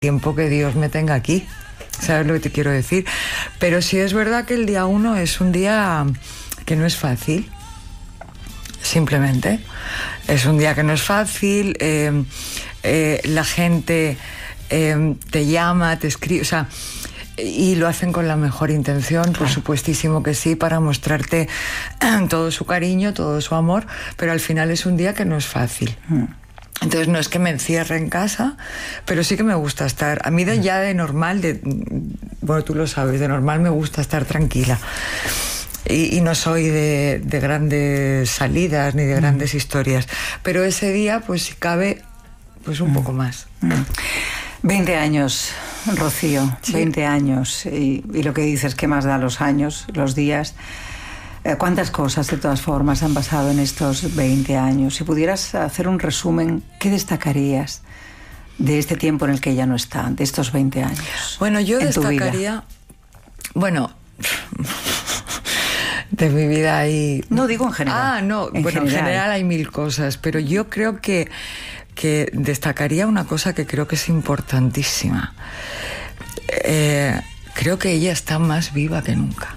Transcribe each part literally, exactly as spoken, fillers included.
tiempo que Dios me tenga aquí. ¿Sabes lo que te quiero decir? Pero sí es verdad que el día uno es un día que no es fácil. Simplemente. Es un día que no es fácil. Eh, eh, la gente eh, te llama, te escribe, o sea, y lo hacen con la mejor intención, por supuestísimo que sí, para mostrarte todo su cariño, todo su amor, pero al final es un día que no es fácil. Mm. Entonces no es que me encierre en casa, pero sí que me gusta estar. A mí de ya de normal, de, bueno, tú lo sabes, de normal me gusta estar tranquila. Y, y no soy de, de grandes salidas ni de grandes mm. historias. Pero ese día, pues si cabe, pues un mm. poco más. Mm. veinte años, Rocío, sí. veinte años. Y, y lo que dices, ¿qué más da los años, los días? ¿Cuántas cosas, de todas formas, han pasado en estos veinte años? Si pudieras hacer un resumen, ¿qué destacarías de este tiempo en el que ella no está, de estos veinte años? Bueno, yo destacaría... Bueno... de mi vida hay... No, digo en general. Ah, no, en bueno, general. en general hay mil cosas, pero yo creo que, que destacaría una cosa que creo que es importantísima. Eh, creo que ella está más viva que nunca.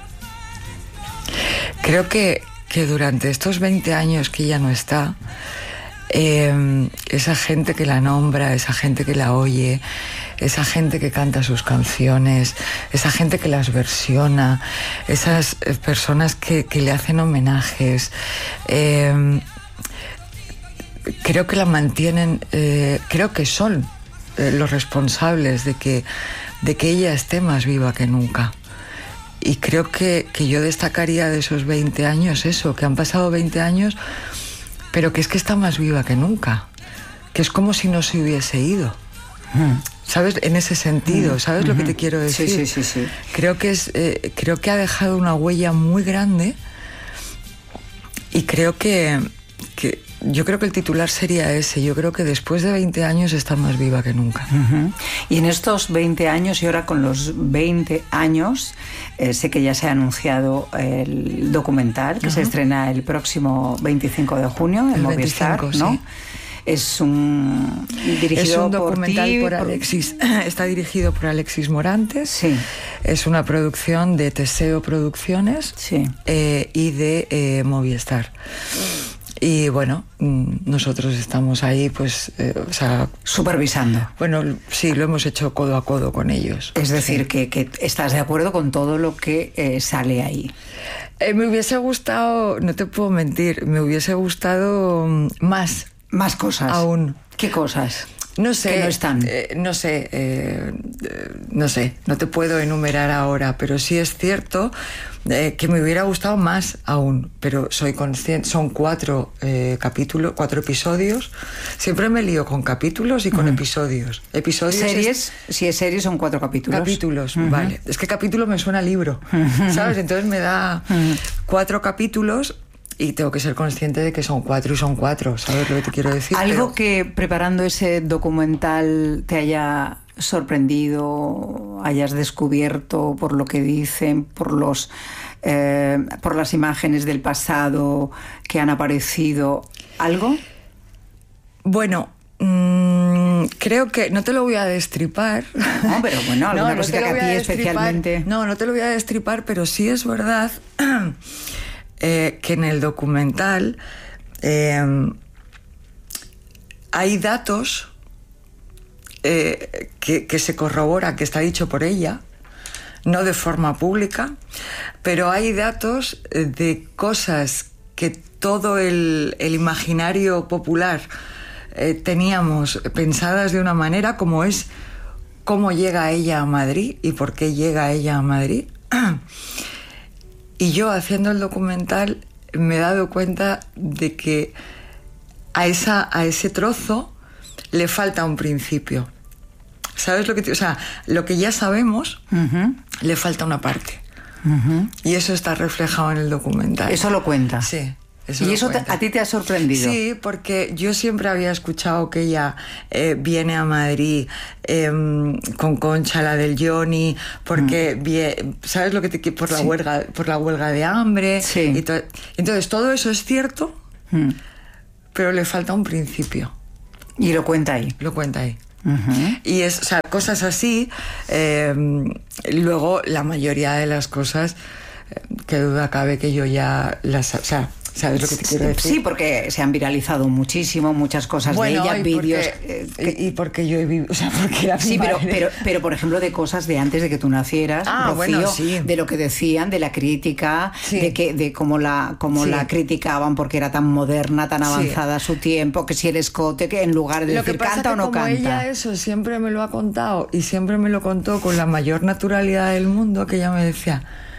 Creo que, que durante estos veinte años que ella no está, eh, esa gente que la nombra, esa gente que la oye, esa gente que canta sus canciones, esa gente que las versiona, esas personas que, que le hacen homenajes, eh, creo que la mantienen, eh, creo que son eh, los responsables de que, de que ella esté más viva que nunca. Y creo que, que yo destacaría de esos veinte años eso, que han pasado veinte años, pero que es que está más viva que nunca, que es como si no se hubiese ido. Mm. ¿Sabes? En ese sentido, ¿sabes mm-hmm. lo que te quiero decir? Sí, sí, sí, sí. Creo que es, eh, creo que ha dejado una huella muy grande y creo que, que yo creo que el titular sería ese. Yo creo que después de veinte años está más viva que nunca. Uh-huh. Y en estos veinte años, y ahora con los veinte años, eh, sé que ya se ha anunciado el documental que uh-huh. se estrena el próximo veinticinco de junio en Movistar, ¿no? Sí. Es un dirigido es un documental por, ti, por Alexis, por... está dirigido por Alexis Morantes. Sí. Es una producción de Teseo Producciones sí. eh, y de eh, Movistar. Y bueno, nosotros estamos ahí, pues, eh, o sea... supervisando. Bueno, sí, lo hemos hecho codo a codo con ellos. Es decir, sí. que, que estás de acuerdo con todo lo que eh, sale ahí. Eh, me hubiese gustado, no te puedo mentir, me hubiese gustado más. Más cosas. Aún. ¿Qué cosas? No sé. Que no están. Eh, no sé, eh, no sé, no te puedo enumerar ahora, pero sí es cierto eh, que me hubiera gustado más aún, pero soy consciente, son cuatro eh, capítulos, cuatro episodios. Siempre me lío con capítulos y con uh-huh. episodios. Episodios. ¿Series? Es... Si es serie son cuatro capítulos. Capítulos, uh-huh. vale. Es que capítulo me suena a libro, uh-huh. ¿sabes? Entonces me da uh-huh. cuatro capítulos. Y tengo que ser consciente de que son cuatro y son cuatro, ¿sabes lo que te quiero decir? ¿Algo Pero... que preparando ese documental te haya sorprendido, hayas descubierto por lo que dicen, por los eh, por las imágenes del pasado que han aparecido? ¿Algo? Bueno... Mmm, creo que no te lo voy a destripar. No, pero bueno, alguna no, cosita no que a ti especialmente... No, no te lo voy a destripar, pero sí es verdad... Eh, que en el documental eh, hay datos eh, que, que se corrobora que está dicho por ella, no de forma pública, pero hay datos de cosas que todo el, el imaginario popular eh, teníamos pensadas de una manera, como es cómo llega ella a Madrid y por qué llega ella a Madrid. Y yo, haciendo el documental, me he dado cuenta de que a, esa, a ese trozo le falta un principio. ¿Sabes lo que te, o sea, lo que ya sabemos, uh-huh. le falta una parte. Uh-huh. Y eso está reflejado en el documental. ¿Eso lo cuenta? Sí. Eso ¿Y eso te, a ti te ha sorprendido? Sí, porque yo siempre había escuchado que ella eh, viene a Madrid eh, con Concha, la del Johnny, porque mm. vie, ¿sabes lo que te por la sí. huelga por la huelga de hambre? Sí. Y to, entonces todo eso es cierto, mm. pero le falta un principio. Y lo cuenta ahí. Lo cuenta ahí. Uh-huh. Y es, o sea, cosas así. Eh, luego, la mayoría de las cosas, eh, que duda cabe que yo ya las... O sea, ¿sabes lo que te quiero decir? Sí, porque se han viralizado muchísimo muchas cosas bueno, de ella, y vídeos... Porque, eh, que... Y porque yo he vivido... O sea, porque era sí, pero, pero, pero, por ejemplo, de cosas de antes de que tú nacieras, ah, Rocío, bueno, sí. de lo que decían, de la crítica, sí. de que de cómo la cómo sí. la criticaban porque era tan moderna, tan avanzada sí. a su tiempo, que si el escote, que en lugar de lo decir que pasa canta que o no como canta. Ella eso siempre me lo ha contado y siempre me lo contó con la mayor naturalidad del mundo, que ella me decía,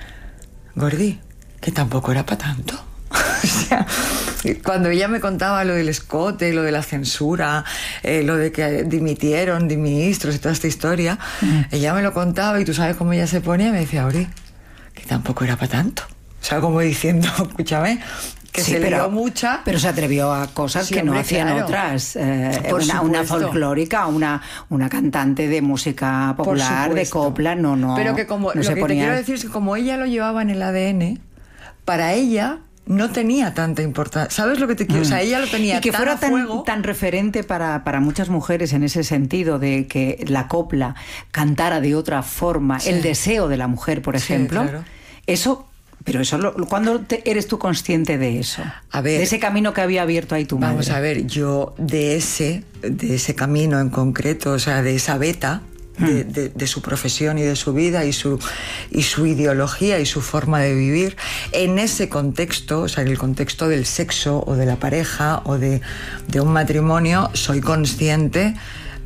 Gordi, que tampoco era para tanto. O sea, cuando ella me contaba lo del escote, lo de la censura, eh, lo de que dimitieron de ministros y toda esta historia, mm. ella me lo contaba y tú sabes cómo ella se ponía y me decía, Ori, que tampoco era para tanto. O sea, como diciendo, escúchame, que sí, se pero, lió mucha. Pero se atrevió a cosas sí, que hombre, no hacían claro. otras. Eh, una, una folclórica, una, una cantante de música popular, de copla, no, no. Pero que como no lo se que ponía... te quiero decir es que como ella lo llevaba en el A D N, para ella no tenía tanta importancia. ¿Sabes lo que te quiero? Mm. O sea, ella lo tenía y que tan fuera a fuego. Tan, tan referente para, para muchas mujeres en ese sentido de que la copla cantara de otra forma, sí. el deseo de la mujer, por ejemplo. Sí, claro. Eso... Pero eso, lo, ¿cuándo te, eres tú consciente de eso? A ver, de ese camino que había abierto ahí tu madre. Vamos a ver, yo de ese, de ese camino en concreto, o sea, de esa beta, hmm. de, de, de su profesión y de su vida y su, y su ideología y su forma de vivir, en ese contexto, o sea, en el contexto del sexo o de la pareja o de, de un matrimonio, soy consciente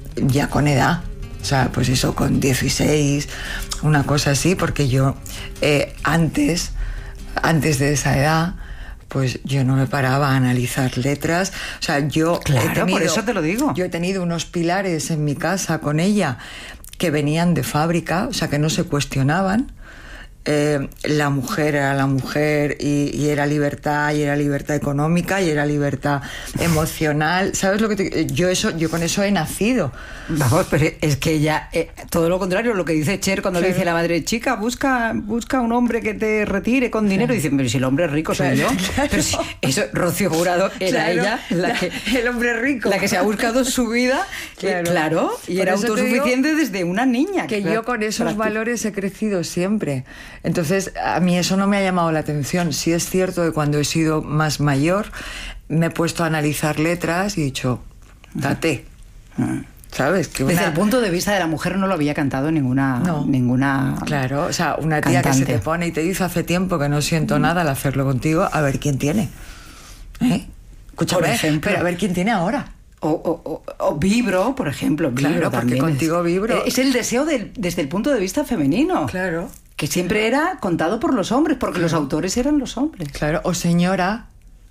ya con edad. O sea, pues eso, con dieciséis, una cosa así, porque yo eh, antes, antes de esa edad, pues yo no me paraba a analizar letras. O sea, yo claro, he tenido, por eso te lo digo. Yo he tenido unos pilares en mi casa con ella que venían de fábrica, o sea, que no se cuestionaban. Eh, la mujer era la mujer y, y era libertad, y era libertad económica, y era libertad emocional. ¿Sabes lo que te, yo eso yo con eso he nacido? Vamos, pero es que ella, eh, todo lo contrario, lo que dice Cher cuando claro. le dice a la madre, chica, busca busca un hombre que te retire con dinero. Claro. Y dice, pero si el hombre rico soy claro, yo. Claro. Pero si, eso, Rocío Jurado era claro, ella la, la que... El hombre rico. La que se ha buscado su vida, claro, eh, claro y por era autosuficiente desde una niña. Que claro, yo con esos valores he crecido siempre. Entonces, a mí eso no me ha llamado la atención. Sí es cierto que cuando he sido más mayor me he puesto a analizar letras y he dicho, date. Uh-huh. ¿Sabes? Que una... Desde el punto de vista de la mujer no lo había cantado ninguna... No. ninguna claro, o sea, una tía cantante. Que se te pone y te dice hace tiempo que no siento uh-huh. nada al hacerlo contigo, a ver quién tiene. ¿Eh? Escúchame, por ejemplo, pero a ver quién tiene ahora. O, o, o, o vibro, por ejemplo. Vibro claro, porque contigo es, vibro. Es el deseo del, desde el punto de vista femenino. Claro. Que siempre era contado por los hombres, porque claro. los autores eran los hombres. Claro, o señora,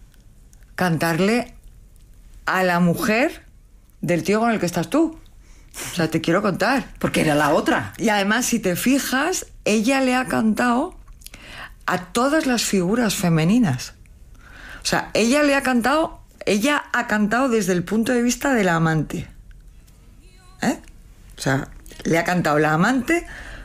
cantarle a la mujer del tío con el que estás tú. O sea, te quiero contar. Porque era la otra. Y además, si te fijas, ella le ha cantado a todas las figuras femeninas. O sea, ella le ha cantado, ella ha cantado desde el punto de vista de la amante. ¿Eh? O sea, le ha cantado la amante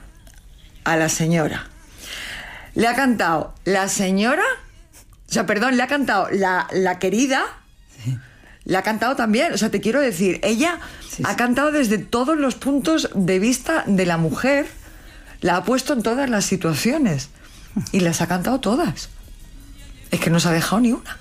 a la señora. Le ha cantado la señora, o sea, perdón, le ha cantado la, la querida, sí. Le ha cantado también, o sea, te quiero decir, ella sí, ha sí. cantado desde todos los puntos de vista de la mujer, la ha puesto en todas las situaciones y las ha cantado todas. Es que no se ha dejado ni una.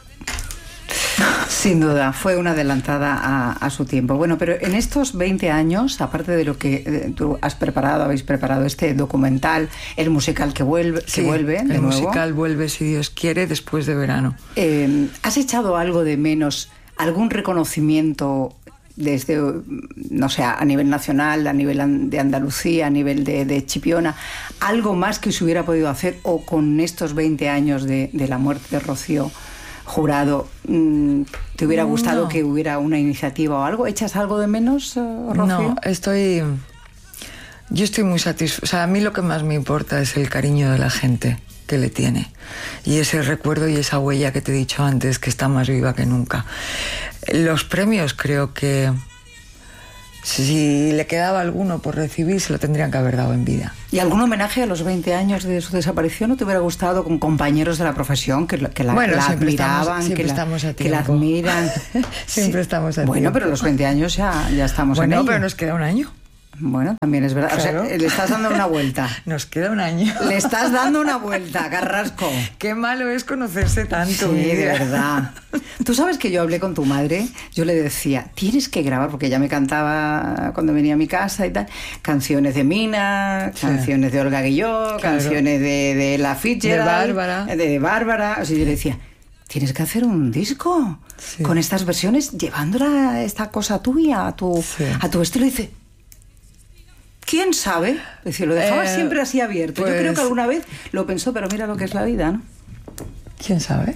Sin duda, fue una adelantada a, a su tiempo. Bueno, pero en estos veinte años, aparte de lo que eh, tú has preparado, habéis preparado este documental, el musical que vuelve, sí, que vuelve de el nuevo. musical vuelve, si Dios quiere, después de verano. Eh, ¿Has echado algo de menos, algún reconocimiento desde, no sé, a nivel nacional, a nivel de Andalucía, a nivel de, de Chipiona, algo más que se hubiera podido hacer, o con estos veinte años de, de la muerte de Rocío Jurado, ¿te hubiera gustado no. que hubiera una iniciativa o algo? ¿Echas algo de menos, Rocío? No, estoy... Yo estoy muy satisfecha. O sea, a mí lo que más me importa es el cariño de la gente que le tiene. Y ese recuerdo y esa huella que te he dicho antes, que está más viva que nunca. Los premios creo que... Si le quedaba alguno por recibir, se lo tendrían que haber dado en vida. ¿Y algún homenaje a los veinte años de su desaparición no te hubiera gustado con compañeros de la profesión que, que la, bueno, la siempre admiraban, estamos, siempre que, la, estamos a que la tiempo. admiran? Siempre Sí. estamos a Bueno, tiempo. pero los veinte años ya, ya estamos bueno, en ello. pero nos queda un año. Bueno, también es verdad. Claro. O sea, le estás dando una vuelta. Nos queda un año. Le estás dando una vuelta, Carrasco. Qué malo es conocerse tanto. Sí, de mira. verdad. Tú sabes que yo hablé con tu madre, yo le decía, tienes que grabar, porque ella me cantaba cuando venía a mi casa y tal, canciones de Mina, Sí. canciones de Olga Guillot, Claro. canciones de, de La Fitzgerald, De Bárbara. de, de Bárbara. O sea, yo le decía, tienes que hacer un disco Sí. con estas versiones, llevándola esta cosa tuya, a tu, Sí. a tu estilo. Y dice, ¿quién sabe? Decía, lo dejaba Eh, siempre así abierto. Yo creo pues- que alguna vez lo pensó, pero mira lo que es la vida, ¿no? ¿Quién sabe?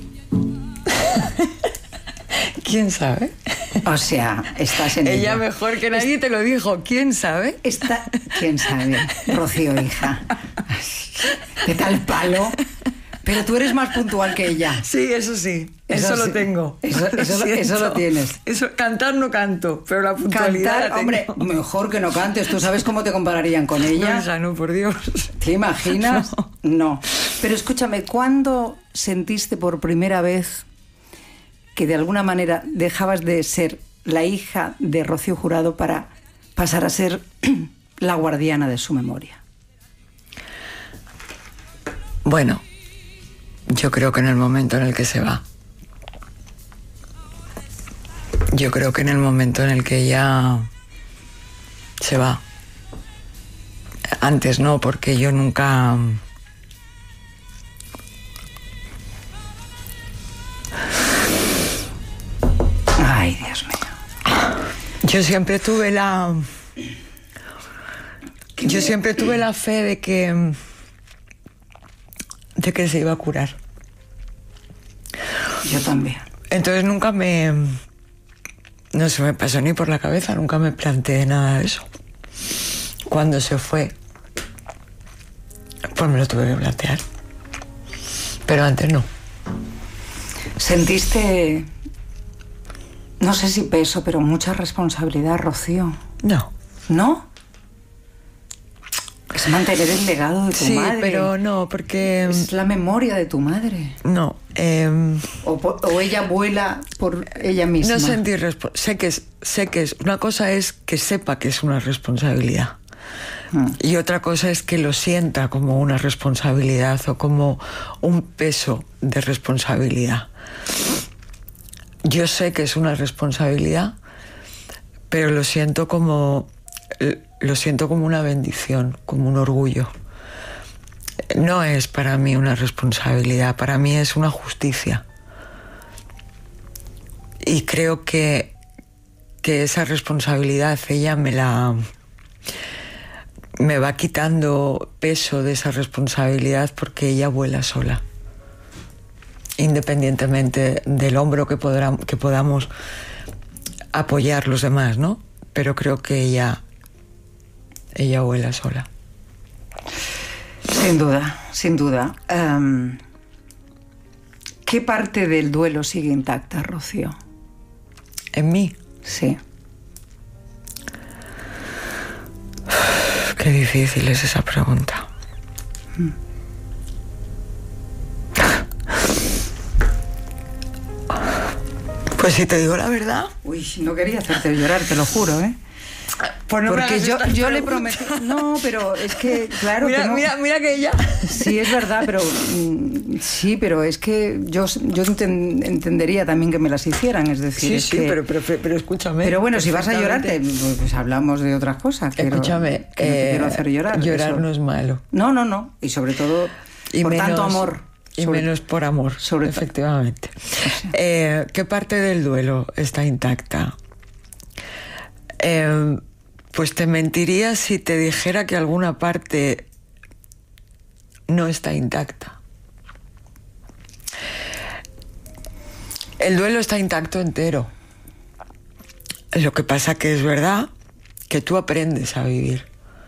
¿Quién sabe? O sea, estás en Ella ello. mejor que nadie te lo dijo. ¿Quién sabe? Está, quién sabe, Rocío, hija. De tal palo. Pero tú eres más puntual que ella. Sí, eso sí. Eso, Eso lo sí. tengo. Eso- eso lo- siento. eso lo tienes. Eso, cantar no canto, pero la puntualidad Cantar, la hombre, tengo. mejor que no cantes. ¿Tú sabes cómo te compararían con No, ella? hija, no, por Dios. ¿Te imaginas? No. No. Pero escúchame, ¿cuándo sentiste por primera vez que de alguna manera dejabas de ser la hija de Rocío Jurado para pasar a ser la guardiana de su memoria? Bueno, yo creo que en el momento en el que se va. Yo creo que en el momento en el que ella se va. Antes no, porque yo nunca... Ay, Dios mío. Yo siempre tuve la... Yo siempre tuve la fe de que... de que se iba a curar. Yo también. Entonces nunca me... no se me pasó ni por la cabeza, nunca me planteé nada de eso. Cuando se fue, pues me lo tuve que plantear. Pero antes no. ¿Sentiste, no sé si peso, pero mucha responsabilidad, Rocío? No. ¿No? Es mantener el legado de tu Sí, madre. pero no, porque... Es la memoria de tu madre. No. Eh, O, por- o ella vuela por ella misma. no sentir respo- sé que es, sé que es... Una cosa es que sepa que es una responsabilidad. Mm. Y otra cosa es que lo sienta como una responsabilidad o como un peso de responsabilidad. Yo sé que es una responsabilidad, pero lo siento como lo siento como una bendición, como un orgullo. No es para mí una responsabilidad, para mí es una justicia. Y creo que, que esa responsabilidad ella me la... me va quitando peso de esa responsabilidad porque ella vuela sola. Independientemente del hombro que, podrá, que podamos apoyar los demás, ¿no? Pero creo que ella, ella vuela sola. Sin duda, sin duda. Um, ¿Qué parte del duelo sigue intacta, Rocío? En mí. Sí. Qué difícil es esa pregunta. Pues si te digo la verdad... Uy, no quería hacerte llorar, te lo juro, ¿eh? Pues no me Porque hagas yo, estas yo le preguntas. prometí... No, pero es que, claro mira, que no... mira, mira que ella... Sí, es verdad, pero... mm, sí, pero es que yo, yo enten- entendería también que me las hicieran, es decir... Sí, es sí, que- pero, pero, pero escúchame. Pero bueno, si vas a llorar, te- perfectamente. pues hablamos de otras cosas. quiero- Escúchame, que no te eh, quiero hacer llorar. llorar eso. no es malo. No, no, no. Y sobre todo, Y por menos, tanto amor. Y Sobre- menos por amor, sobre- efectivamente. Eh, ¿Qué parte del duelo está intacta? Eh, pues te mentiría si te dijera que alguna parte no está intacta. El duelo está intacto entero. Lo que pasa que es verdad que tú aprendes a vivir.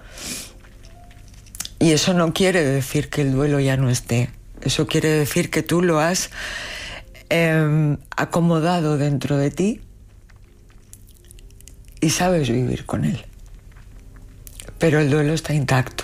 Y eso no quiere decir que el duelo ya no esté. Eso quiere decir que tú lo has eh, acomodado dentro de ti y sabes vivir con él. Pero el duelo está intacto.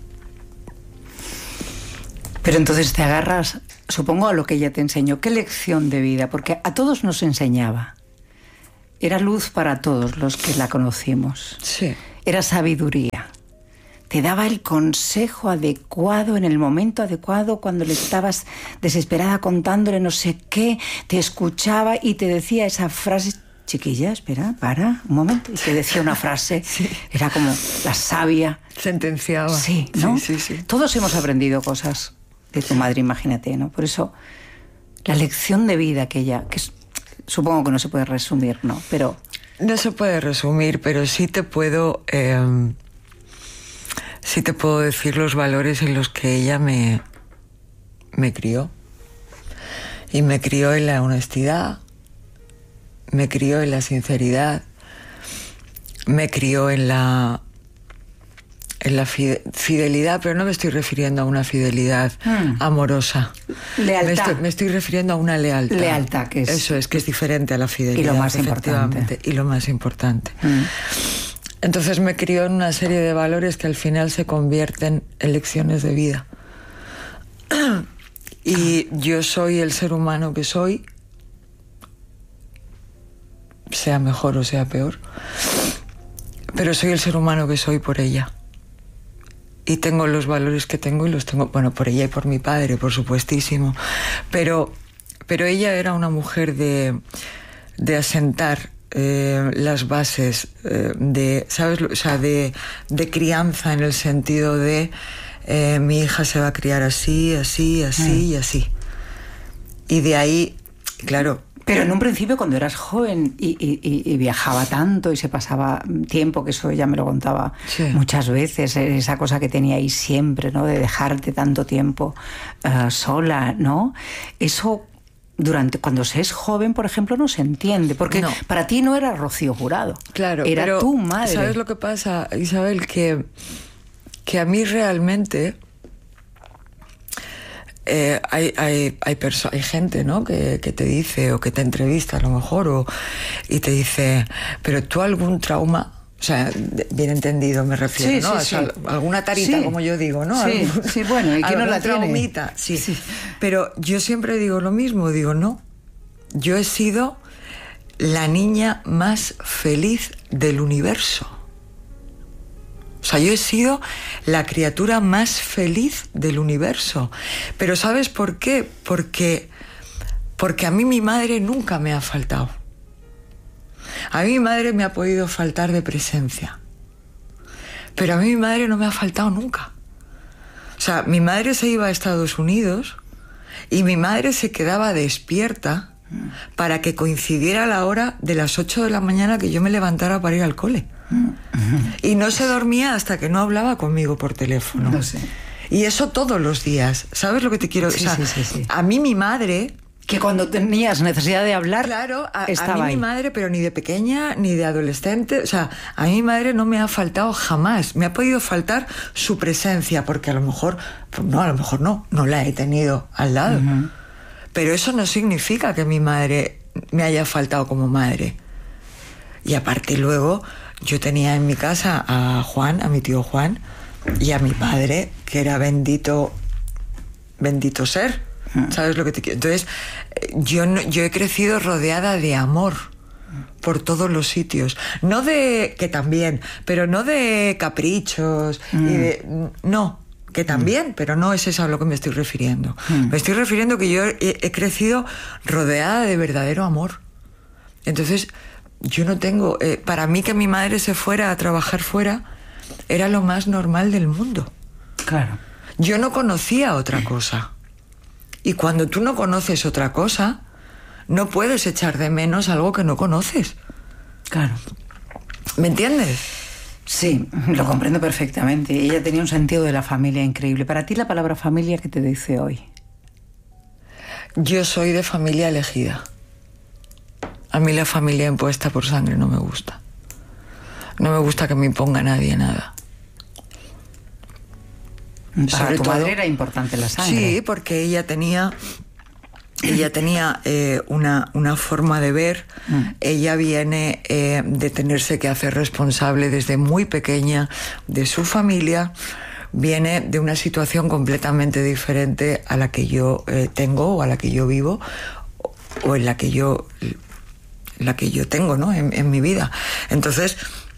Pero entonces te agarras, supongo, a lo que ella te enseñó. ¿Qué lección de vida? Porque a todos nos enseñaba. Era luz para todos los que la conocimos. Sí. Era sabiduría. Te daba el consejo adecuado en el momento adecuado, cuando le estabas desesperada contándole no sé qué, te escuchaba y te decía esa frase: chiquilla, espera, para, un momento. Y te decía una frase, sí. Era como la sabia. Sentenciaba. Sí, ¿no? Sí, sí, sí. Todos hemos aprendido cosas de tu madre, imagínate, ¿no? Por eso, la lección de vida que ella, que supongo que no se puede resumir, ¿no? Pero... No se puede resumir, pero sí te puedo... Eh, sí te puedo decir los valores en los que ella me, me crió. Y me crió en la honestidad, me crió en la sinceridad, me crió en la, en la fidelidad, pero no me estoy refiriendo a una fidelidad mm. amorosa. Lealtad. Me estoy, me estoy refiriendo a una lealtad. Lealtad, que es... Eso es, que es diferente a la fidelidad. Y lo más importante. Y lo más importante. Mm. Entonces me crió en una serie de valores que al final se convierten en lecciones de vida. Y yo soy el ser humano que soy, sea mejor o sea peor, pero soy el ser humano que soy por ella. Y tengo los valores que tengo y los tengo, bueno, por ella y por mi padre, por supuestísimo. Pero, pero ella era una mujer de, de asentar Eh, las bases eh, de, ¿sabes? O sea, de, de crianza, en el sentido de eh, mi hija se va a criar así, así, así mm. y así. Y de ahí, claro... Pero en un principio, cuando eras joven y, y, y viajaba tanto y se pasaba tiempo, que eso ella me lo contaba sí. muchas veces, esa cosa que teníais siempre, ¿no? De dejarte tanto tiempo uh, sola, ¿no? Eso... Durante, cuando se es joven, por ejemplo, no se entiende, porque no. Para ti no era Rocío Jurado, claro, era pero tu madre. ¿Sabes lo que pasa, Isabel? Que, que a mí realmente eh, hay, hay, hay, hay gente, ¿no? que, que te dice, o que te entrevista a lo mejor, o, y te dice, pero tú algún trauma... O sea, bien entendido me refiero, sí, ¿no? Sí, o sea, sí. Alguna tarita, sí. como yo digo, ¿no? Sí, Algún, sí, bueno, ¿y quién no la traumita? Sí. sí. Pero yo siempre digo lo mismo, digo, no. Yo he sido la niña más feliz del universo. O sea, yo he sido la criatura más feliz del universo. Pero ¿sabes por qué? Porque, porque a mí mi madre nunca me ha faltado. A mí mi madre me ha podido faltar de presencia, pero a mí mi madre no me ha faltado nunca. O sea, mi madre se iba a Estados Unidos y mi madre se quedaba despierta para que coincidiera la hora de las ocho de la mañana que yo me levantara para ir al cole. Y no se dormía hasta que no hablaba conmigo por teléfono. No sé. Y eso todos los días. ¿Sabes lo que te quiero decir? Sí, o sea, sí, sí, sí. A mí mi madre... Que cuando tenías necesidad de hablar, claro, a, estaba a mí ahí. Mi madre, pero ni de pequeña ni de adolescente, o sea, a mí mi madre no me ha faltado jamás. Me ha podido faltar su presencia, porque a lo mejor, pues no, a lo mejor no, no la he tenido al lado. Uh-huh. Pero eso no significa que mi madre me haya faltado como madre. Y aparte luego, yo tenía en mi casa a Juan, a mi tío Juan, y a mi padre, que era bendito, bendito ser. ¿Sabes lo que te quiero? Entonces, yo, no, yo he crecido rodeada de amor por todos los sitios. No de... que también, pero no de caprichos. Mm. Y de, no, que también, mm. pero no es eso a lo que me estoy refiriendo. Mm. Me estoy refiriendo que yo he, he crecido rodeada de verdadero amor. Entonces, yo no tengo... Eh, para mí que mi madre se fuera a trabajar fuera era lo más normal del mundo. Claro. Yo no conocía otra cosa. Y cuando tú no conoces otra cosa, no puedes echar de menos algo que no conoces. Claro. ¿Me entiendes? Sí, lo comprendo perfectamente. Ella tenía un sentido de la familia increíble. Para ti, la palabra familia, ¿qué te dice hoy? Yo soy de familia elegida. A mí la familia impuesta por sangre no me gusta. No me gusta que me imponga nadie nada. Para tu madre era importante la sangre. Sí, porque ella tenía ella tenía eh, una, una forma de ver. Mm. Ella viene eh, de tenerse que hacer responsable desde muy pequeña de su familia. Viene de una situación completamente diferente a la que yo eh, tengo o a la que yo vivo o en la que yo, la que yo tengo, ¿no? en, en mi vida. Entonces,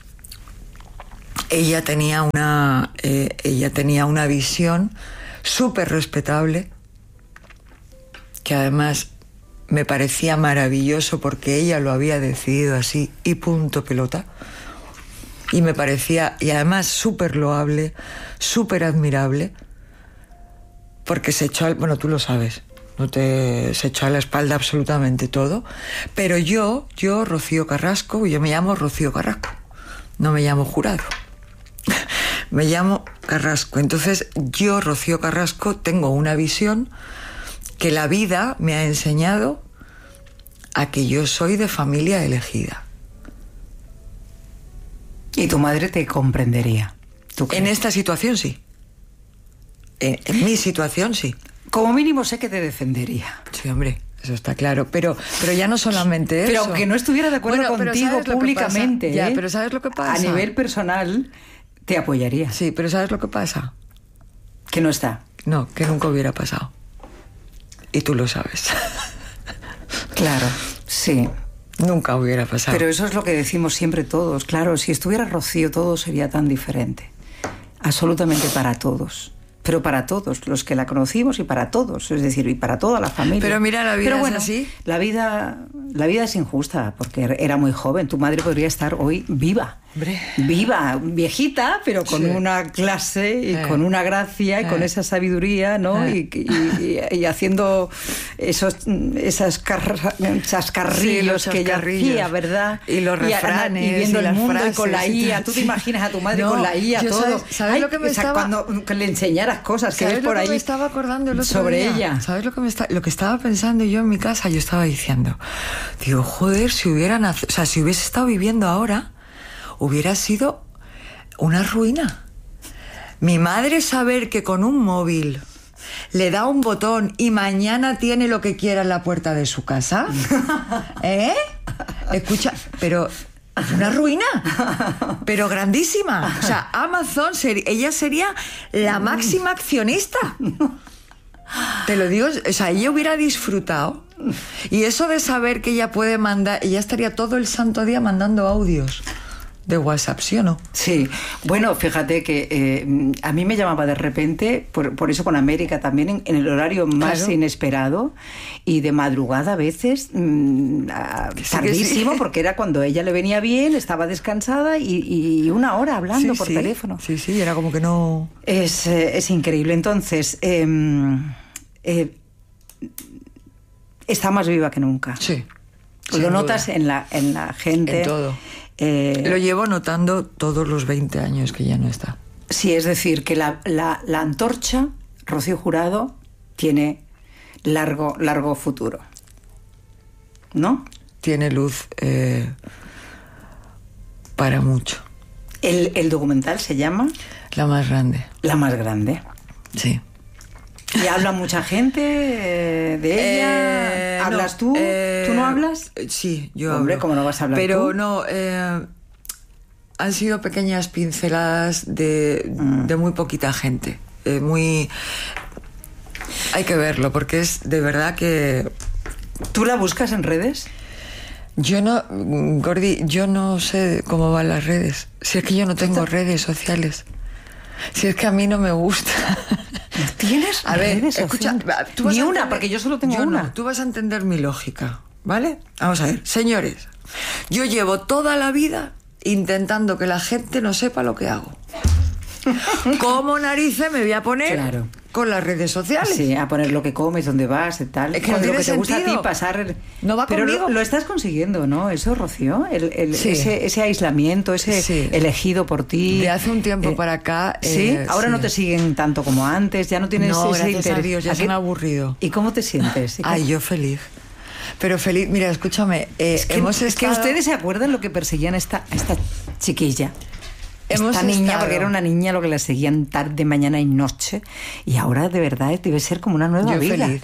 ella tenía una, eh, ella tenía una visión súper respetable, que además me parecía maravilloso porque ella lo había decidido así y punto pelota. Y me parecía, y además súper loable, súper admirable, porque se echó, al, bueno, tú lo sabes, no te, se echó a la espalda absolutamente todo, pero yo, yo, Rocío Carrasco, yo me llamo Rocío Carrasco, no me llamo Jurado, me llamo Carrasco. Entonces yo, Rocío Carrasco, tengo una visión que la vida me ha enseñado a que yo soy de familia elegida. Y tu madre te comprendería. ¿Tú crees? En esta situación sí. En, en mi situación sí. Como mínimo sé que te defendería. Sí, hombre, eso está claro. Pero, pero ya no solamente eso. Pero aunque no estuviera de acuerdo bueno, contigo públicamente, ya, ¿eh? pero ¿sabes lo que pasa? A nivel personal te apoyaría. Sí, pero ¿sabes lo que pasa? Que no está. No, que nunca hubiera pasado. Y tú lo sabes. Claro, sí. Nunca hubiera pasado. Pero eso es lo que decimos siempre todos. Claro, si estuviera Rocío todo sería tan diferente. Absolutamente para todos. Pero para todos, los que la conocimos y para todos, es decir, y para toda la familia. Pero mira, la vida Pero bueno, es así. La vida, la vida es injusta, porque era muy joven. Tu madre podría estar hoy viva. Hombre. Viva, viejita, pero con sí. una clase y eh. con una gracia y eh. con esa sabiduría, ¿no? Eh. Y, y, y haciendo esos esas car chascarrillos sí, que ella hacía, ¿verdad? Y los refranes y, y viendo y el mundo frases, y con la I A. Tú te imaginas a tu madre no, con la I A todo. ¿Sabes, ¿sabes Ay, lo que me o sea, estaba... cuando que le enseñaras cosas que ves por ahí? ahí. Me estaba acordando el otro sobre día? ella. ¿Sabes lo que me está, lo que estaba pensando yo en mi casa? Yo estaba diciendo, digo, joder, si hubieran, o sea, si hubiese estado viviendo ahora, hubiera sido una ruina. Mi madre saber que con un móvil le da un botón y mañana tiene lo que quiera en la puerta de su casa, ¿eh? Escucha, pero una ruina, pero grandísima. O sea, Amazon, ser, ella sería la máxima accionista. Te lo digo, o sea, ella hubiera disfrutado. Y eso de saber que ella puede mandar, ella estaría todo el santo día mandando audios de WhatsApp, ¿sí o no? Sí. Bueno, fíjate que eh, a mí me llamaba de repente, por, por eso con América también, en, en el horario más claro. inesperado y de madrugada a veces, mmm, a, sí, tardísimo, sí. porque era cuando ella le venía bien, estaba descansada y, y una hora hablando sí, por sí. teléfono. Sí, sí, era como que no... Es, eh, es increíble. Entonces, eh, eh, está más viva que nunca. Sí. Lo notas en la, en la gente. En todo. Eh, Lo llevo notando todos los veinte años que ya no está. Sí, es decir, que la, la, la antorcha, Rocío Jurado, tiene largo, largo futuro. ¿No? Tiene luz eh, para mucho. ¿El, el documental se llama? La más grande. La más grande. Sí. ¿Y habla mucha gente eh, de ella? Eh, ¿Hablas no, tú? Eh, ¿Tú no hablas? Sí, yo Hombre, hablo. ¿cómo no vas a hablar Pero tú? no, eh, han sido pequeñas pinceladas de, mm. de muy poquita gente. Eh, muy... Hay que verlo, porque es de verdad que... ¿Tú la buscas en redes? Yo no, Gordi, yo no sé cómo van las redes. Si es que yo no tengo redes sociales. Si es que a mí no me gusta. ¿No tienes a ver, redes escucha, sociales? tú vas Ni a una, entender, porque yo solo tengo yo una. No, tú vas a entender mi lógica, ¿vale? Vamos a ver, señores, yo llevo toda la vida intentando que la gente no sepa lo que hago. ¿Cómo narices me voy a poner claro. con las redes sociales? Sí, a poner lo que comes, dónde vas y tal. Es que no tiene lo que te sentido. gusta a ti pasar... No va Pero conmigo. Lo, lo estás consiguiendo, ¿no? Eso, Rocío, el, el, sí. ese, ese aislamiento, ese sí. elegido por ti. De hace un tiempo eh, para acá... ¿Sí? Eh, Ahora sí. no te siguen tanto como antes, ya no tienes no, ese interés. A Dios, ya se han aburrido. ¿Y cómo te sientes? Ay, yo feliz. Pero feliz, mira, escúchame. Eh, es, que, hemos es estado... que ustedes se acuerdan lo que perseguían a esta, a esta chiquilla. Hemos Esta niña, estado... porque era una niña lo que la seguían tarde, mañana y noche. Y ahora de verdad debe ser como una nueva yo vida. Feliz,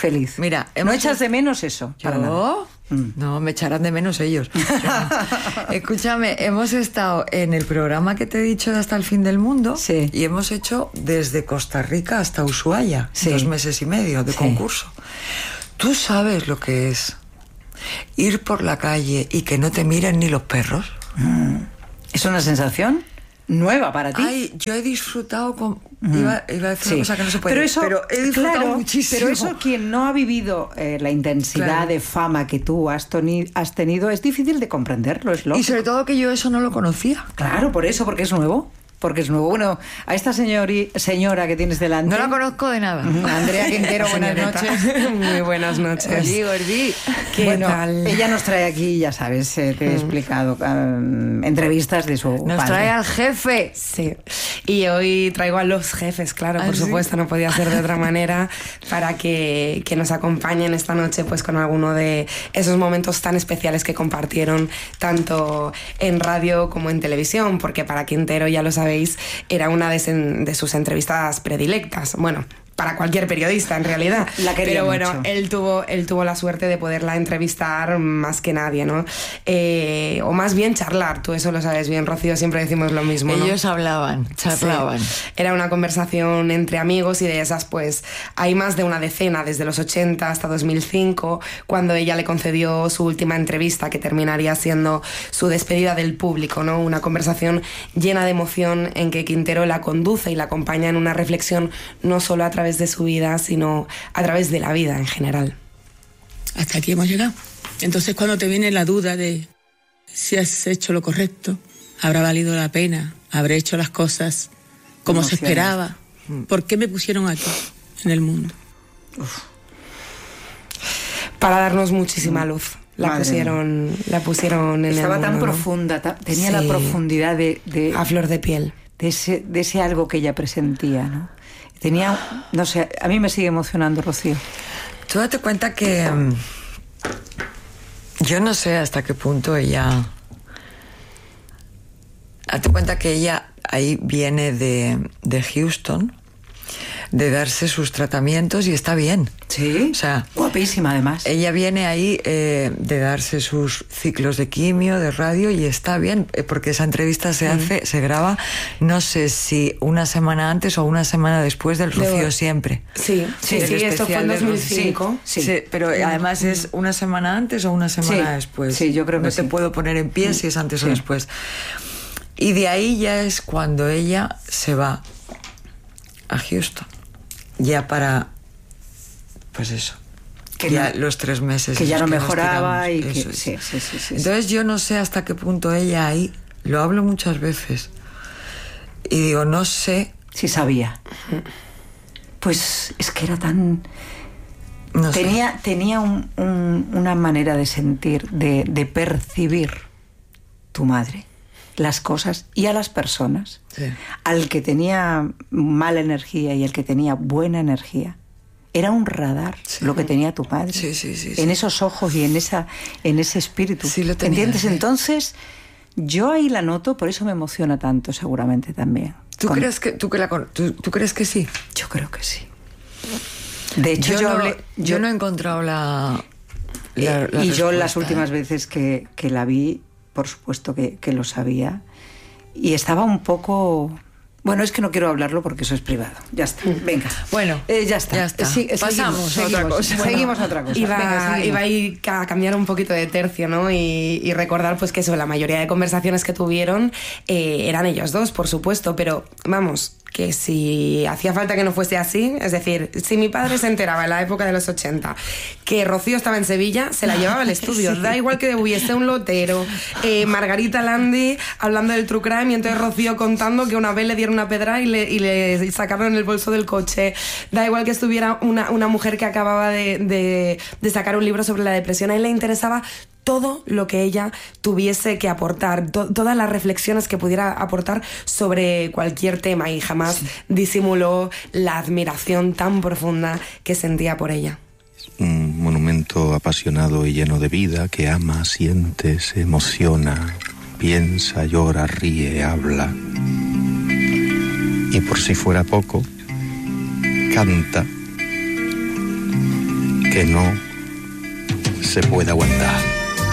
feliz. Mira, ¿no echas de menos eso? ¿Yo? Para nada. Mm. No, me echarán de menos ellos. Escúchame, hemos estado en el programa que te he dicho de Hasta el Fin del Mundo, sí. y hemos hecho desde Costa Rica hasta Ushuaia, sí. dos meses y medio de sí. concurso. ¿Tú sabes lo que es ir por la calle y que no te miren ni los perros? Mm. ¿Es una sensación nueva para ti? Ay, yo he disfrutado con... Mm. Iba, iba a decir sí. una cosa que no se puede, pero, eso, pero he disfrutado claro, muchísimo. Pero eso, quien no ha vivido eh, la intensidad claro. de fama que tú has, toni- has tenido, es difícil de comprenderlo, es lógico. Y sobre todo que yo eso no lo conocía. Claro, por eso, porque es nuevo. Porque es nuevo. Bueno, a esta señori, señora que tienes delante... No la conozco de nada. Andrea Quintero, buenas noches. Muy buenas noches. Gordi, Gordi. ¿Qué bueno, tal? Ella nos trae aquí, ya sabes, eh, te he explicado, um, entrevistas de su Nos padre. trae al jefe. Sí. Y hoy traigo a los jefes, claro, ¿Ah, por sí? supuesto, no podía ser de otra manera, para que, que nos acompañen esta noche pues con alguno de esos momentos tan especiales que compartieron tanto en radio como en televisión, porque para Quintero, ya lo sabéis, era una de, sen, de sus entrevistas predilectas. Bueno, para cualquier periodista en realidad. La quería Pero bueno, mucho. él tuvo, él tuvo la suerte de poderla entrevistar más que nadie, ¿no? Eh, o más bien charlar, tú eso lo sabes bien, Rocío, siempre decimos lo mismo, ¿no? Ellos hablaban, charlaban. Sí. Era una conversación entre amigos y de esas pues hay más de una decena, desde los ochenta hasta dos mil cinco, cuando ella le concedió su última entrevista, que terminaría siendo su despedida del público, ¿no? Una conversación llena de emoción en que Quintero la conduce y la acompaña en una reflexión no solo a través de su vida, sino a través de la vida en general. Hasta aquí hemos llegado. Entonces, cuando te viene la duda de si has hecho lo correcto, habrá valido la pena, habré hecho las cosas como se esperaba, ¿por qué me pusieron aquí en el mundo? Uf. Para darnos muchísima luz. La Madre pusieron, mía. la pusieron en Estaba el mundo, tan ¿no? profunda, ta- tenía sí. la profundidad de, de a flor de piel, de ese, de ese algo que ella presentía, ¿no? Tenía, no sé, a mí me sigue emocionando, Rocío. Tú date cuenta que um, yo no sé hasta qué punto ella... Date cuenta que ella ahí viene de, de Houston, de darse sus tratamientos y está bien. Sí, o sea, guapísima además. Ella viene ahí eh, de darse sus ciclos de quimio, de radio, y está bien, porque esa entrevista se hace, mm. se graba, no sé si una semana antes o una semana después del Rocío Luego, Siempre. Sí, sí, sí, sí, esto fue en dos mil cinco. Sí, sí, sí, pero además es una semana antes o una semana sí, después. Sí, yo creo que no sí. te puedo poner en pie mm. si es antes sí. o después. Y de ahí ya es cuando ella se va a Houston, ya para, pues eso, que ya no, los tres meses que ya no que mejoraba y que es. sí, sí, sí, sí, entonces yo no sé hasta qué punto ella ahí, lo hablo muchas veces y digo, no sé si sabía, pues es que era tan no tenía sé. tenía un, un, una manera de sentir, de, de percibir tu madre las cosas y a las personas, sí. al que tenía mala energía y al que tenía buena energía. Era un radar, sí. lo que tenía tu madre. Sí, sí, sí, en sí. esos ojos y en esa en ese espíritu. Sí, lo tenía, ¿entiendes? Sí. Entonces, yo ahí la noto, por eso me emociona tanto, seguramente también. ¿Tú Con... crees que tú, que la, tú, tú crees que sí? Yo creo que sí. De hecho, yo, yo, no, hablé, yo, yo no he encontrado la... la, la y respuesta, yo las últimas ¿eh? veces que, que la vi, por supuesto que, que lo sabía, y estaba un poco... Bueno, es que no quiero hablarlo porque eso es privado. Ya está. Venga. Bueno, eh, ya está. Ya está. Sí, pasamos seguimos, a otra cosa. Bueno, seguimos a otra cosa. Iba, Venga, iba a ir a cambiar un poquito de tercio, ¿no? Y, y recordar pues que eso, la mayoría de conversaciones que tuvieron eh, eran ellos dos, por supuesto, pero vamos, que si hacía falta que no fuese así, es decir, si mi padre se enteraba en la época de los ochenta que Rocío estaba en Sevilla, se la llevaba al estudio. Sí. Da igual que hubiese un lotero, eh, Margarita Landi hablando del true crime y entonces Rocío contando que una vez le dieron una pedra y le, y le sacaron el bolso del coche. Da igual que estuviera una, una mujer que acababa de, de, de sacar un libro sobre la depresión. A él le interesaba todo lo que ella tuviese que aportar, to- todas las reflexiones que pudiera aportar sobre cualquier tema, y jamás sí. disimuló la admiración tan profunda que sentía por ella. Un monumento apasionado y lleno de vida que ama, siente, se emociona, piensa, llora, ríe, habla. Y por si fuera poco, canta. que no se puede aguantar.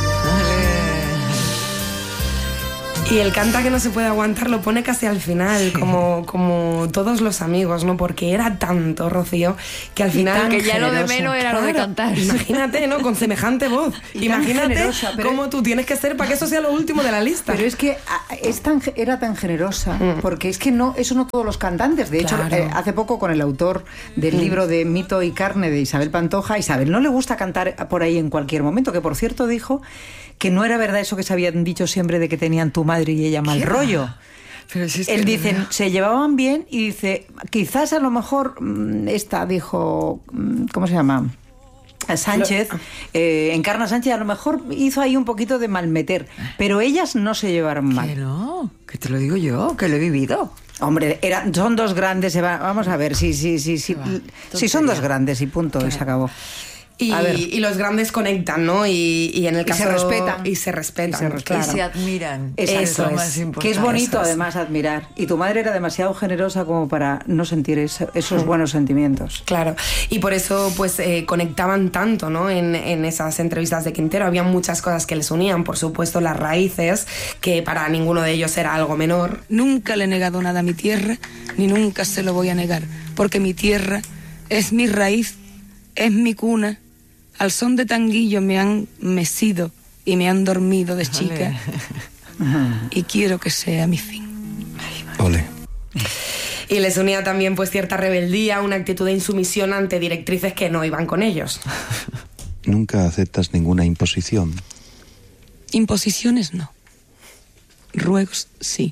Y el canta que no se puede aguantar lo pone casi al final, sí. como, como todos los amigos, ¿no? Porque era tanto, Rocío, que al final... Que ya generosa. Lo de menos era claro, lo de cantar. Imagínate, ¿no? Con semejante voz. Y imagínate generosa, cómo es... tú tienes que ser para que eso sea lo último de la lista. Pero es que es tan, era tan generosa, mm. porque es que no, eso no todos los cantantes. De hecho, claro. eh, hace poco con el autor del mm. libro de Mito y Carne de Isabel Pantoja, Isabel no le gusta cantar por ahí en cualquier momento, que por cierto dijo que no era verdad eso que se habían dicho siempre de que tenían tu madre y ella mal rollo. Pero si es Él que dice, no. se llevaban bien y dice, quizás a lo mejor esta dijo, ¿cómo se llama? Sánchez, eh, Encarna Sánchez, a lo mejor hizo ahí un poquito de malmeter, pero ellas no se llevaron mal. Que no, que te lo digo yo, que lo he vivido. Hombre, eran, son dos grandes, se va, vamos a ver, si sí, sí, sí, sí, sí, son dos grandes y punto, claro. Y se acabó. Y, y los grandes conectan, ¿no? Y, y en el caso... Y se respetan. Y se respetan, y se, respetan. Claro. Y se admiran. Eso, eso es lo más importante. Que es bonito, eso además, es. admirar. Y tu madre era demasiado generosa como para no sentir eso, esos buenos sentimientos. Claro. Y por eso, pues, eh, conectaban tanto, ¿no? En, en esas entrevistas de Quintero. Había muchas cosas que les unían. Por supuesto, las raíces, que para ninguno de ellos era algo menor. Nunca le he negado nada a mi tierra, ni nunca se lo voy a negar. Porque mi tierra es mi raíz, es mi cuna. Al son de tanguillo me han mecido y me han dormido de chica. Olé. Y quiero que sea mi fin. Ole. Y les unía también pues cierta rebeldía, una actitud de insumisión ante directrices que no iban con ellos. ¿Nunca aceptas ninguna imposición? Imposiciones no. Ruegos sí.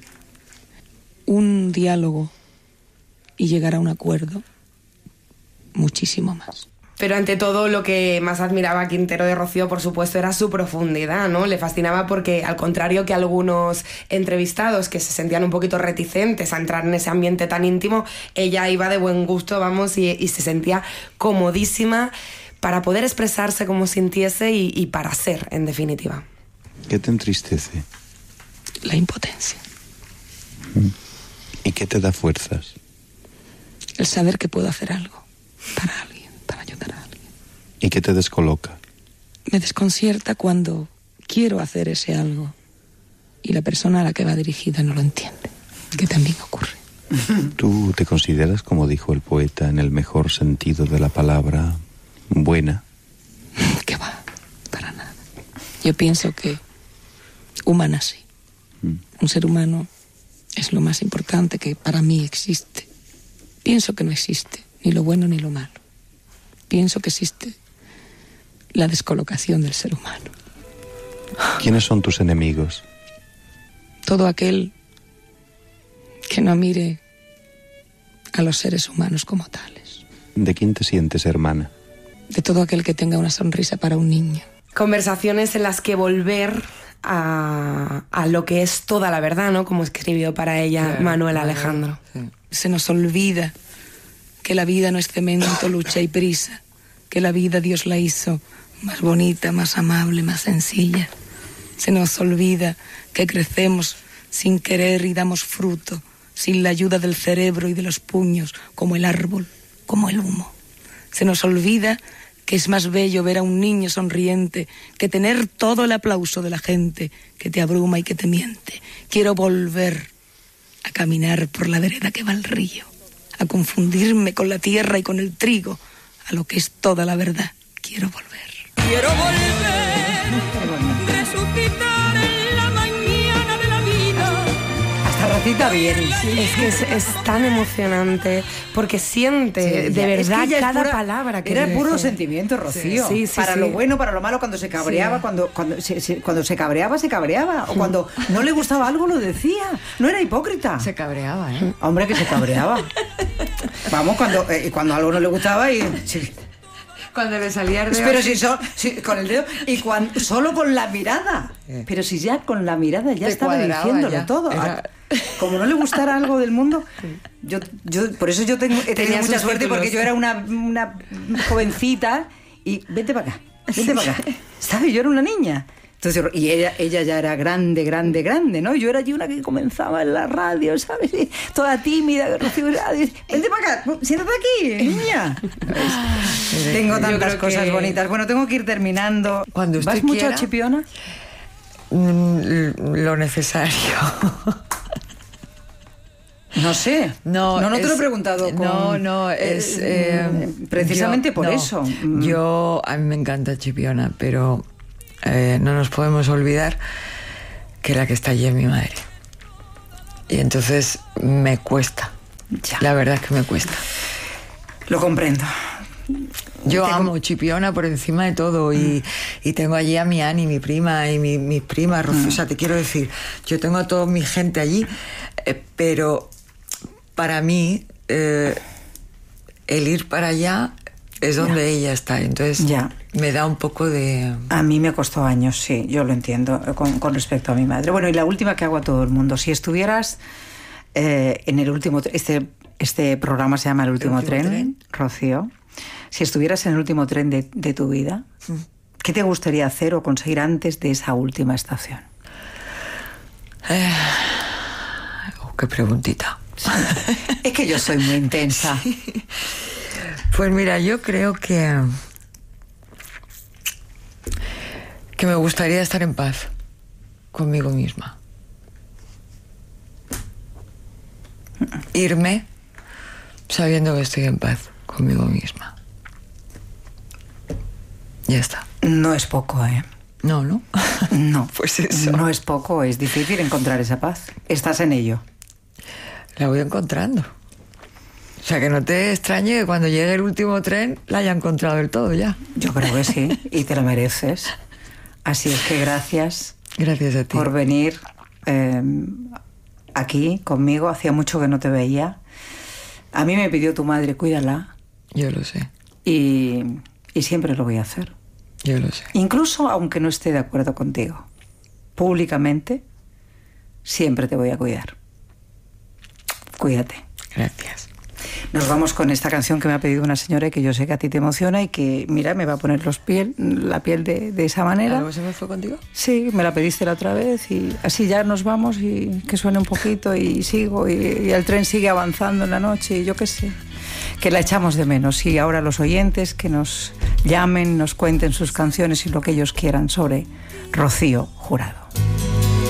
Un diálogo y llegar a un acuerdo, muchísimo más. Pero ante todo lo que más admiraba a Quintero de Rocío, por supuesto, era su profundidad, ¿no? Le fascinaba porque, al contrario que algunos entrevistados que se sentían un poquito reticentes a entrar en ese ambiente tan íntimo, ella iba de buen gusto, vamos, y, y se sentía comodísima para poder expresarse como sintiese y, y para ser, en definitiva. ¿Qué te entristece? La impotencia. ¿Y qué te da fuerzas? El saber que puedo hacer algo para alguien. Para ayudar a alguien. ¿Y qué te descoloca? Me desconcierta cuando quiero hacer ese algo y la persona a la que va dirigida no lo entiende, que también ocurre. ¿Tú te consideras, como dijo el poeta, en el mejor sentido de la palabra, buena? ¿Qué va? Para nada. Yo pienso que humana sí. Mm. Un ser humano es lo más importante que para mí existe. Pienso que no existe ni lo bueno ni lo malo. Pienso que existe la descolocación del ser humano. ¿Quiénes son tus enemigos? Todo aquel que no mire a los seres humanos como tales. ¿De quién te sientes hermana? De todo aquel que tenga una sonrisa para un niño. Conversaciones en las que volver a, a lo que es toda la verdad, ¿no? Como escribió para ella claro, Manuel Alejandro. Sí. Se nos olvida que la vida no es cemento, lucha y prisa, que la vida Dios la hizo más bonita, más amable, más sencilla. Se nos olvida que crecemos sin querer y damos fruto, sin la ayuda del cerebro y de los puños, como el árbol, como el humo. Se nos olvida que es más bello ver a un niño sonriente que tener todo el aplauso de la gente que te abruma y que te miente. Quiero volver a caminar por la vereda que va al río, a confundirme con la tierra y con el trigo, a lo que es toda la verdad. Quiero volver. Quiero volver, resucitar en la mañana de la vida. Hasta Rosita bien. Sí. Es que es, es tan emocionante porque siente sí, de verdad es que cada pura, palabra que era dice. Puro sentimiento, Rocío. Sí, sí, para sí. lo bueno, para lo malo, cuando se cabreaba, sí. cuando, cuando, se, se, cuando se cabreaba, se cabreaba. O cuando no le gustaba algo, lo decía. No era hipócrita. Se cabreaba, ¿eh? Hombre, que se cabreaba. Vamos, cuando, eh, cuando algo no le gustaba y... Sí. Cuando le salía el dedo. Pero si, so, si con el dedo y cuando, solo con la mirada. Eh. Pero si ya con la mirada ya Te estaba diciéndolo ya. todo. Era... Como no le gustara algo del mundo, yo, yo por eso yo tengo, he tenido mucha suerte títulos. Porque yo era una, una jovencita y vente para acá, vente para acá. ¿Sabes? Yo era una niña. Entonces, y ella, ella ya era grande, grande, grande, ¿no? Yo era allí una que comenzaba en la radio, ¿sabes? Y toda tímida, Rocío, vente para acá, siéntate aquí, niña. Tengo tantas cosas que... bonitas. Bueno, tengo que ir terminando. Cuando usted ¿Vas mucho quiera, a Chipiona? Mm, lo necesario. No sé. No, no, no es, te lo he preguntado. Con, no, no, es... Eh, precisamente yo, por no, eso. Yo, a mí me encanta Chipiona, pero eh, no nos podemos olvidar que la que está allí es mi madre. Y entonces me cuesta. Ya. La verdad es que me cuesta. Lo comprendo. Yo tengo... amo Chipiona por encima de todo y, y tengo allí a mi Ani, mi prima y mi, mi prima Rocío. Mm. O sea, te quiero decir, yo tengo a toda mi gente allí, eh, pero para mí eh, el ir para allá es donde ya. ella está. Entonces ya. me da un poco de... A mí me costó años, sí, yo lo entiendo con, con respecto a mi madre. Bueno, y la última que hago a todo el mundo, si estuvieras eh, en el último... Este, este programa se llama El último, ¿El último tren, tren, Rocío. Si estuvieras en el último tren de, de tu vida, ¿qué te gustaría hacer o conseguir antes de esa última estación? Eh, oh, qué preguntita. Sí. Es que yo soy muy intensa. Sí. Pues mira, yo creo que que me gustaría estar en paz conmigo misma. Irme sabiendo que estoy en paz conmigo misma. Ya está. No es poco, ¿eh? No, ¿no? No. Pues eso. No es poco, es difícil encontrar esa paz. Estás en ello. La voy encontrando. O sea, que no te extrañe que cuando llegue el último tren la haya encontrado del todo ya. Yo creo que sí, y te lo mereces. Así es que gracias. Gracias a ti. Por venir eh, aquí conmigo. Hacía mucho que no te veía. A mí me pidió tu madre, cuídala. Yo lo sé. Y, y siempre lo voy a hacer. Yo lo sé. Incluso aunque no esté de acuerdo contigo. Públicamente, siempre te voy a cuidar. Cuídate. Gracias. Nos vamos con esta canción que me ha pedido una señora y que yo sé que a ti te emociona y que, mira, me va a poner los piel, la piel de, de esa manera. ¿Algo se me fue contigo? Sí, me la pediste la otra vez y así ya nos vamos y que suene un poquito y sigo y, y el tren sigue avanzando en la noche y yo qué sé. Que la echamos de menos y ahora los oyentes que nos llamen, nos cuenten sus canciones y lo que ellos quieran sobre Rocío Jurado.